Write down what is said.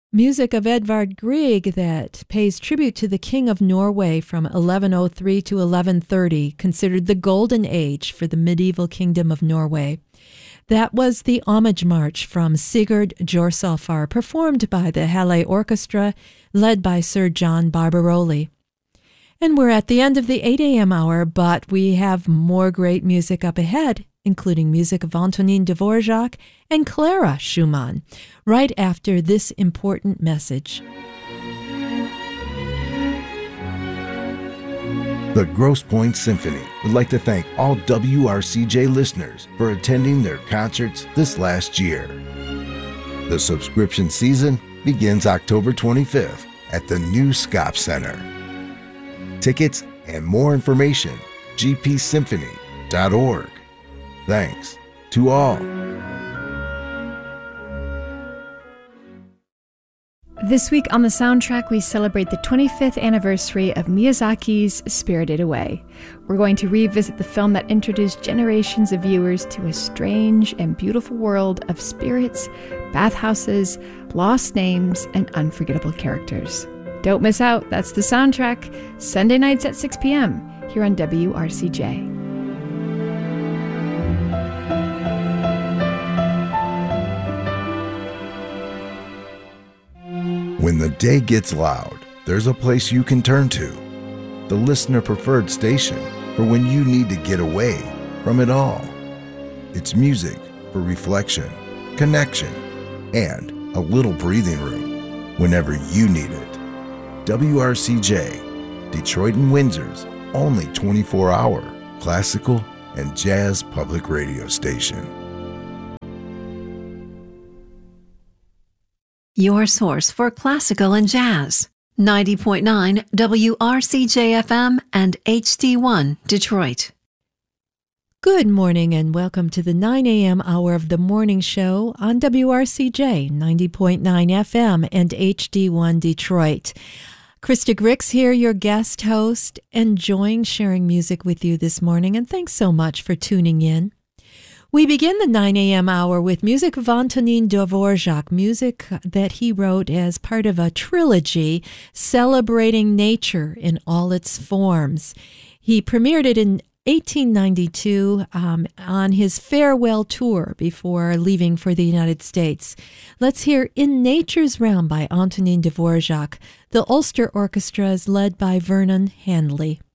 Music of Edvard Grieg that pays tribute to the King of Norway from 1103 to 1130, considered the golden age for the medieval kingdom of Norway. That was the Homage March from Sigurd Jorsalfar, performed by the Halle Orchestra, led by Sir John Barbaroli. And we're at the end of the 8 a.m. hour, but we have more great music up ahead, including music of Antonin Dvorak and Clara Schumann, right after this important message. The Grosse Pointe Symphony would like to thank all WRCJ listeners for attending their concerts this last year. The subscription season begins October 25th at the new Scop Center. Tickets and more information, gpsymphony.org. Thanks to all. This week on the soundtrack, we celebrate the 25th anniversary of Miyazaki's Spirited Away. We're going to revisit the film that introduced generations of viewers to a strange and beautiful world of spirits, bathhouses, lost names, and unforgettable characters. Don't miss out. That's the soundtrack, Sunday nights at 6 p.m. here on WRCJ. When the day gets loud, there's a place you can turn to. The listener-preferred station for when you need to get away from it all. It's music for reflection, connection, and a little breathing room whenever you need it. WRCJ, Detroit and Windsor's only 24-hour classical and jazz public radio station. Your source for classical and jazz. 90.9 WRCJ-FM and HD1 Detroit. Good morning and welcome to the 9 a.m. hour of the morning show on WRCJ 90.9 FM and HD1 Detroit. Krista Grix here, your guest host, enjoying sharing music with you this morning, and thanks so much for tuning in. We begin the 9 a.m. hour with music of Antonin Dvorak, music that he wrote as part of a trilogy celebrating nature in all its forms. He premiered it in 1892 on his farewell tour before leaving for the United States. Let's hear In Nature's Realm by Antonin Dvorak. The Ulster Orchestra is led by Vernon Handley.